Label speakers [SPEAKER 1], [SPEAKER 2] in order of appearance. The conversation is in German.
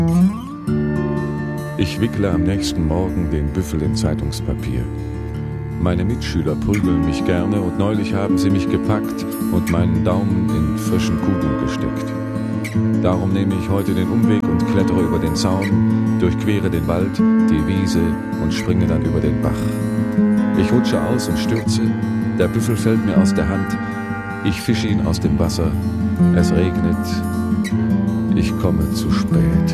[SPEAKER 1] Ich wickle am nächsten Morgen den Büffel in Zeitungspapier. Meine Mitschüler prügeln mich gerne und neulich haben sie mich gepackt und meinen Daumen in frischen Kugeln gesteckt. Darum nehme ich heute den Umweg und klettere über den Zaun, durchquere den Wald, die Wiese und springe dann über den Bach. Ich rutsche aus und stürze, der Büffel fällt mir aus der Hand, ich fische ihn aus dem Wasser, es regnet, ich komme zu spät.